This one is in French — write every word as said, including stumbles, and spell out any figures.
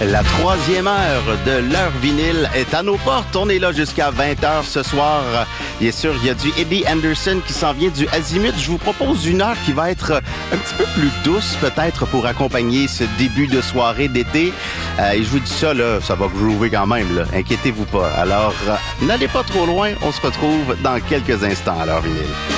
La troisième heure de l'heure vinyle est à nos portes. On est là jusqu'à vingt heures ce soir. Bien sûr, il y a du Eddie Anderson qui s'en vient du Azimut. Je vous propose une heure qui va être un petit peu plus douce, peut-être, pour accompagner ce début de soirée d'été. Euh, et je vous dis ça, là, ça va groover quand même, là. Inquiétez-vous pas. Alors, euh, n'allez pas trop loin. On se retrouve dans quelques instants à l'heure vinyle.